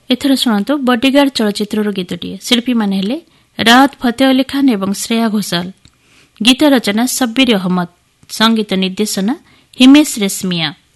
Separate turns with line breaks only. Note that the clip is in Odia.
ଏଥର ଶୁଣନ୍ତୁ ବଡିଗାର୍ଡ ଚଳଚ୍ଚିତ୍ରର ଗୀତଟିଏ। ଶିଳ୍ପୀମାନେ ହେଲେ ରାହତ ଫତେ ଅଲି ଖାନ୍ ଏବଂ ଶ୍ରେୟା ଘୋଷାଲ। ଗୀତ ରଚନା ସବ୍ବିର ଅହମଦ, ସଙ୍ଗୀତ ନିର୍ଦ୍ଦେଶନା ହିମେଶ ରେଶମିଆ।